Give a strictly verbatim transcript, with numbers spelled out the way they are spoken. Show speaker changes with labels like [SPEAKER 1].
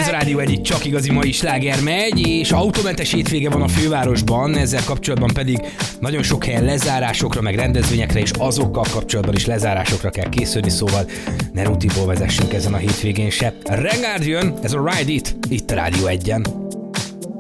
[SPEAKER 1] Ez a Rádió egy csak igazi mai sláger megy, és autómentes hétvége van a fővárosban, ezzel kapcsolatban pedig nagyon sok helyen lezárásokra, meg rendezvényekre, és azokkal kapcsolatban is lezárásokra kell készülni, szóval ne rutiból vezessünk ezen a hétvégén se. Regard jön, ez a Ride It, itt a Rádió egyen.